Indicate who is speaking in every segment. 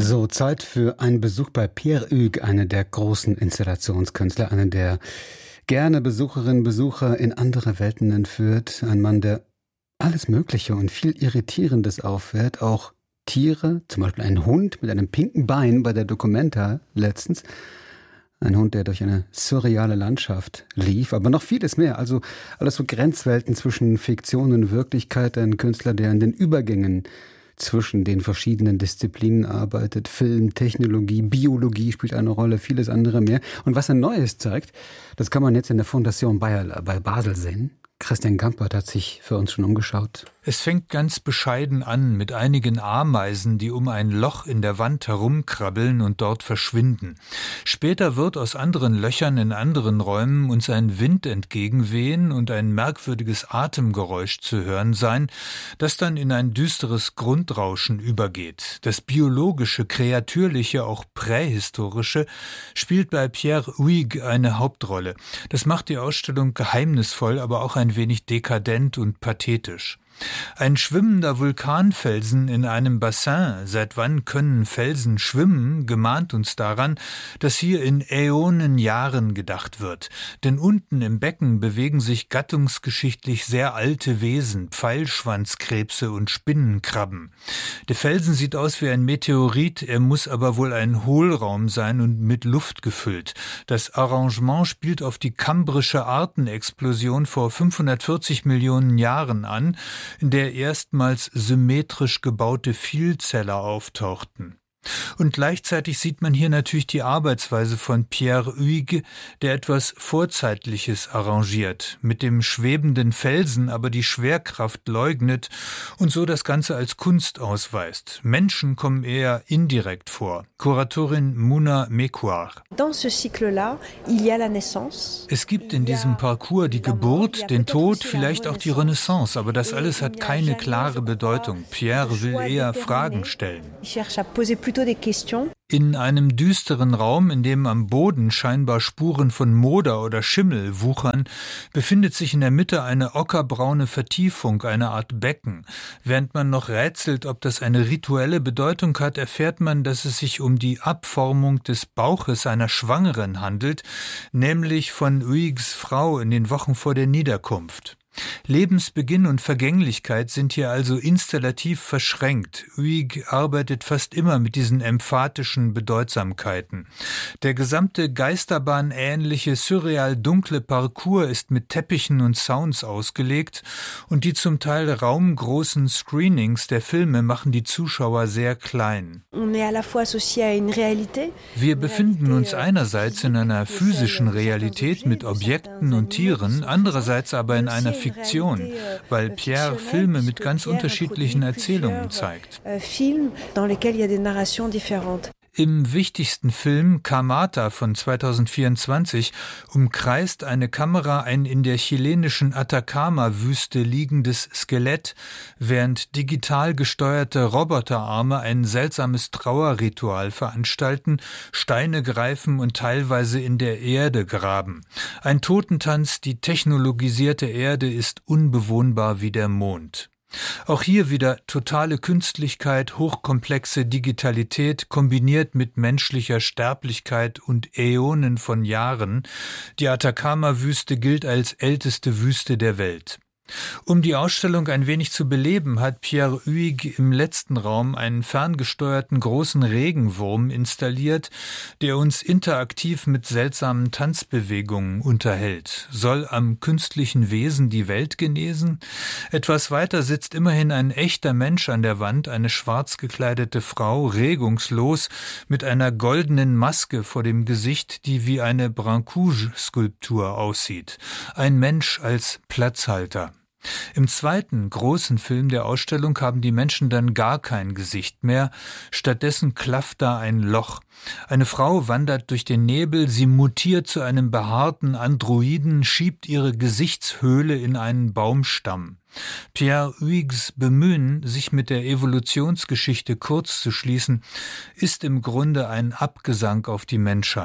Speaker 1: So, Zeit für einen Besuch bei Pierre Huyghe, einer der großen Installationskünstler, einer der gerne Besucherinnen und Besucher in andere Welten entführt. Ein Mann, der alles Mögliche und viel Irritierendes auffährt, auch Tiere, zum Beispiel ein Hund mit einem pinken Bein bei der Documenta letztens. Ein Hund, der durch eine surreale Landschaft lief, aber noch vieles mehr. Also alles so Grenzwelten zwischen Fiktion und Wirklichkeit. Ein Künstler, der an den Übergängen zwischen den verschiedenen Disziplinen arbeitet. Film, Technologie, Biologie spielt eine Rolle, vieles andere mehr. Und was er Neues zeigt, das kann man jetzt in der Fondation Bayer bei Basel sehen. Christian Gampert hat sich für uns schon umgeschaut.
Speaker 2: Es fängt ganz bescheiden an mit einigen Ameisen, die um ein Loch in der Wand herumkrabbeln und dort verschwinden. Später wird aus anderen Löchern in anderen Räumen uns ein Wind entgegenwehen und ein merkwürdiges Atemgeräusch zu hören sein, das dann in ein düsteres Grundrauschen übergeht. Das biologische, kreatürliche, auch prähistorische spielt bei Pierre Huyghe eine Hauptrolle. Das macht die Ausstellung geheimnisvoll, aber auch ein wenig dekadent und pathetisch. Ein schwimmender Vulkanfelsen in einem Bassin, seit wann können Felsen schwimmen, gemahnt uns daran, dass hier in Äonenjahren gedacht wird. Denn unten im Becken bewegen sich gattungsgeschichtlich sehr alte Wesen, Pfeilschwanzkrebse und Spinnenkrabben. Der Felsen sieht aus wie ein Meteorit, er muss aber wohl ein Hohlraum sein und mit Luft gefüllt. Das Arrangement spielt auf die kambrische Artenexplosion vor 540 Millionen Jahren an, in der erstmals symmetrisch gebaute Vielzeller auftauchten. Und gleichzeitig sieht man hier natürlich die Arbeitsweise von Pierre Huyghe, der etwas Vorzeitliches arrangiert, mit dem schwebenden Felsen aber die Schwerkraft leugnet und so das Ganze als Kunst ausweist. Menschen kommen eher indirekt vor. Kuratorin Mouna Mekouar. Es gibt in diesem Parcours die Geburt, den Tod, vielleicht auch die Renaissance, aber das alles hat keine klare Bedeutung. Pierre will eher Fragen stellen. In einem düsteren Raum, in dem am Boden scheinbar Spuren von Moder oder Schimmel wuchern, befindet sich in der Mitte eine ockerbraune Vertiefung, eine Art Becken. Während man noch rätselt, ob das eine rituelle Bedeutung hat, erfährt man, dass es sich um die Abformung des Bauches einer Schwangeren handelt, nämlich von Huyghes Frau in den Wochen vor der Niederkunft. Lebensbeginn und Vergänglichkeit sind hier also installativ verschränkt. Huyghe arbeitet fast immer mit diesen emphatischen Bedeutsamkeiten. Der gesamte geisterbahnähnliche, surreal dunkle Parcours ist mit Teppichen und Sounds ausgelegt und die zum Teil raumgroßen Screenings der Filme machen die Zuschauer sehr klein. Wir befinden uns einerseits in einer physischen Realität mit Objekten und Tieren, andererseits aber in einer Fiktion, weil Pierre Filme mit ganz unterschiedlichen Erzählungen zeigt. Im wichtigsten Film Kamata von 2024 umkreist eine Kamera ein in der chilenischen Atacama-Wüste liegendes Skelett, während digital gesteuerte Roboterarme ein seltsames Trauerritual veranstalten, Steine greifen und teilweise in der Erde graben. Ein Totentanz, die technologisierte Erde ist unbewohnbar wie der Mond. Auch hier wieder totale Künstlichkeit, hochkomplexe Digitalität kombiniert mit menschlicher Sterblichkeit und Äonen von Jahren. Die Atacama-Wüste gilt als älteste Wüste der Welt. Um die Ausstellung ein wenig zu beleben, hat Pierre Huyghe im letzten Raum einen ferngesteuerten großen Regenwurm installiert, der uns interaktiv mit seltsamen Tanzbewegungen unterhält. Soll am künstlichen Wesen die Welt genesen? Etwas weiter sitzt immerhin ein echter Mensch an der Wand, eine schwarz gekleidete Frau, regungslos, mit einer goldenen Maske vor dem Gesicht, die wie eine Brancusi-Skulptur aussieht. Ein Mensch als Platzhalter. Im zweiten großen Film der Ausstellung haben die Menschen dann gar kein Gesicht mehr, stattdessen klafft da ein Loch. Eine Frau wandert durch den Nebel, sie mutiert zu einem behaarten Androiden, schiebt ihre Gesichtshöhle in einen Baumstamm. Pierre Huyghes Bemühen, sich mit der Evolutionsgeschichte kurz zu schließen, ist im Grunde ein Abgesang auf die Menschheit.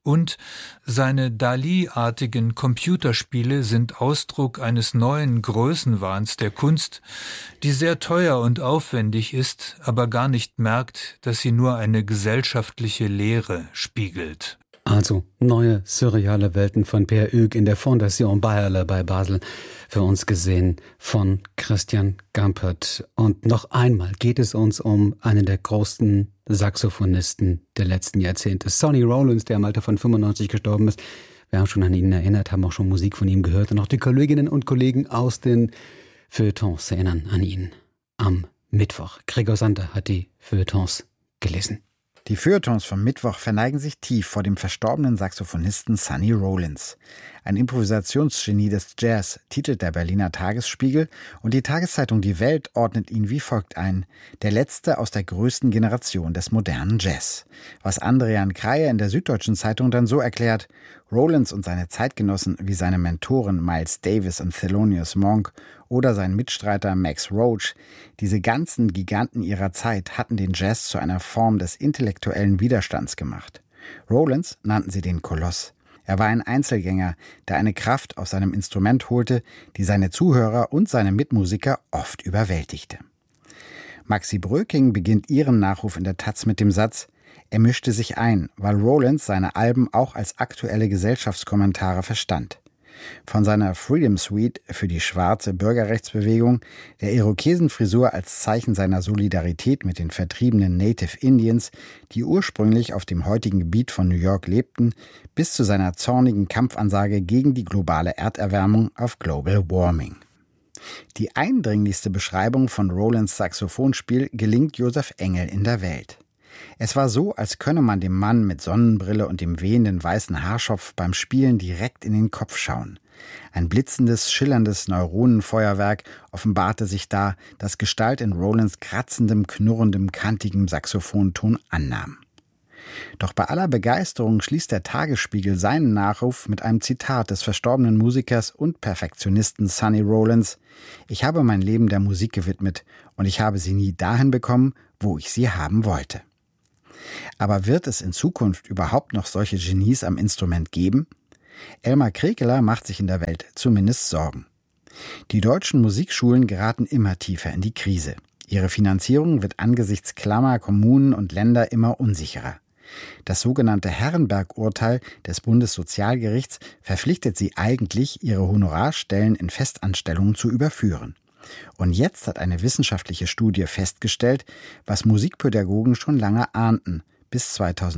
Speaker 2: Und seine Dali-artigen Computerspiele sind Ausdruck eines neuen Größenwahns der Kunst, die sehr teuer und aufwendig ist, aber gar nicht merkt, dass sie nur eine gesellschaftliche Leere spiegelt.
Speaker 1: Also neue surreale Welten von Per Hugues in der Fondation Bayerle bei Basel, für uns gesehen von Christian Gampert. Und noch einmal geht es uns um einen der größten Saxophonisten der letzten Jahrzehnte, Sonny Rollins, der im Alter von 95 gestorben ist. Wir haben schon an ihn erinnert, haben auch schon Musik von ihm gehört und auch die Kolleginnen und Kollegen aus den Feuilletons erinnern an ihn. Am Mittwoch. Gregor Sander hat die Feuilletons gelesen.
Speaker 3: Die Feuilletons vom Mittwoch verneigen sich tief vor dem verstorbenen Saxophonisten Sonny Rollins. Ein Improvisationsgenie des Jazz, titelt der Berliner Tagesspiegel, und die Tageszeitung Die Welt ordnet ihn wie folgt ein: der letzte aus der größten Generation des modernen Jazz. Was Andrian Kreie in der Süddeutschen Zeitung dann so erklärt: Rollins und seine Zeitgenossen wie seine Mentoren Miles Davis und Thelonious Monk oder sein Mitstreiter Max Roach, diese ganzen Giganten ihrer Zeit hatten den Jazz zu einer Form des intellektuellen Widerstands gemacht. Rollins nannten sie den Koloss. Er war ein Einzelgänger, der eine Kraft aus seinem Instrument holte, die seine Zuhörer und seine Mitmusiker oft überwältigte. Maxi Bröking beginnt ihren Nachruf in der Taz mit dem Satz: Er mischte sich ein, weil Rollins seine Alben auch als aktuelle Gesellschaftskommentare verstand. Von seiner Freedom Suite für die schwarze Bürgerrechtsbewegung, der Irokesenfrisur als Zeichen seiner Solidarität mit den vertriebenen Native Indians, die ursprünglich auf dem heutigen Gebiet von New York lebten, bis zu seiner zornigen Kampfansage gegen die globale Erderwärmung auf Global Warming. Die eindringlichste Beschreibung von Rollins Saxophonspiel gelingt Josef Engel in der Welt. Es war so, als könne man dem Mann mit Sonnenbrille und dem wehenden weißen Haarschopf beim Spielen direkt in den Kopf schauen. Ein blitzendes, schillerndes Neuronenfeuerwerk offenbarte sich da, das Gestalt in Rollins kratzendem, knurrendem, kantigem Saxophonton annahm. Doch bei aller Begeisterung schließt der Tagesspiegel seinen Nachruf mit einem Zitat des verstorbenen Musikers und Perfektionisten Sonny Rollins: Ich habe mein Leben der Musik gewidmet und ich habe sie nie dahin bekommen, wo ich sie haben wollte. Aber wird es in Zukunft überhaupt noch solche Genies am Instrument geben? Elmar Krekeler macht sich in der Welt zumindest Sorgen. Die deutschen Musikschulen geraten immer tiefer in die Krise. Ihre Finanzierung wird angesichts klammer Kommunen und Länder immer unsicherer. Das sogenannte Herrenberg-Urteil des Bundessozialgerichts verpflichtet sie eigentlich, ihre Honorarstellen in Festanstellungen zu überführen. Und jetzt hat eine wissenschaftliche Studie festgestellt, was Musikpädagogen schon lange ahnten: Bis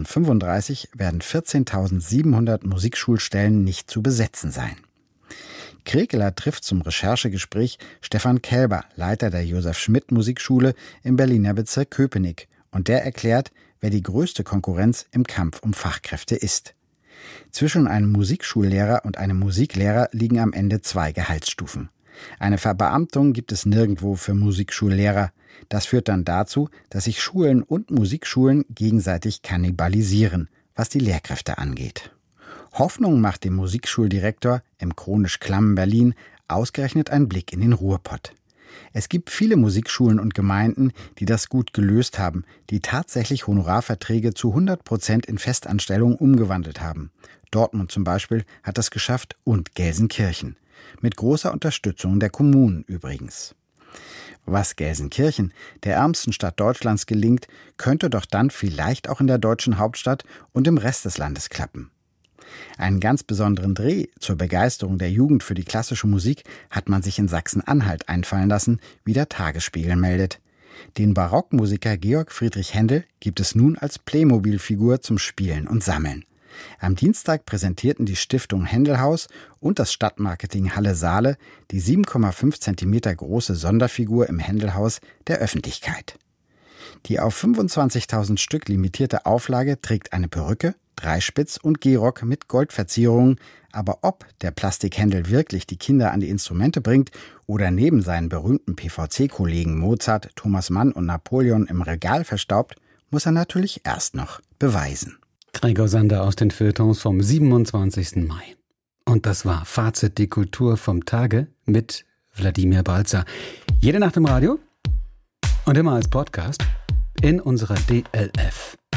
Speaker 3: 2035 werden 14.700 Musikschulstellen nicht zu besetzen sein. Krekeler trifft zum Recherchegespräch Stefan Kälber, Leiter der Josef-Schmidt-Musikschule im Berliner Bezirk Köpenick, und der erklärt, wer die größte Konkurrenz im Kampf um Fachkräfte ist. Zwischen einem Musikschullehrer und einem Musiklehrer liegen am Ende 2 Gehaltsstufen. Eine Verbeamtung gibt es nirgendwo für Musikschullehrer. Das führt dann dazu, dass sich Schulen und Musikschulen gegenseitig kannibalisieren, was die Lehrkräfte angeht. Hoffnung macht dem Musikschuldirektor im chronisch klammen Berlin ausgerechnet ein Blick in den Ruhrpott. Es gibt viele Musikschulen und Gemeinden, die das gut gelöst haben, die tatsächlich Honorarverträge zu 100% in Festanstellungen umgewandelt haben. Dortmund zum Beispiel hat das geschafft und Gelsenkirchen. Mit großer Unterstützung der Kommunen übrigens. Was Gelsenkirchen, der ärmsten Stadt Deutschlands, gelingt, könnte doch dann vielleicht auch in der deutschen Hauptstadt und im Rest des Landes klappen. Einen ganz besonderen Dreh zur Begeisterung der Jugend für die klassische Musik hat man sich in Sachsen-Anhalt einfallen lassen, wie der Tagesspiegel meldet. Den Barockmusiker Georg Friedrich Händel gibt es nun als Playmobil-Figur zum Spielen und Sammeln. Am Dienstag präsentierten die Stiftung Händelhaus und das Stadtmarketing Halle Saale die 7,5 cm große Sonderfigur im Händelhaus der Öffentlichkeit. Die auf 25.000 Stück limitierte Auflage trägt eine Perücke, Dreispitz und Gehrock mit Goldverzierungen, aber ob der Plastikhändel wirklich die Kinder an die Instrumente bringt oder neben seinen berühmten PVC-Kollegen Mozart, Thomas Mann und Napoleon im Regal verstaubt, muss er natürlich erst noch beweisen.
Speaker 1: Gregor Sander aus den Feuilletons vom 27. Mai. Und das war Fazit die Kultur vom Tage mit Wladimir Balzer. Jede Nacht im Radio und immer als Podcast in unserer DLF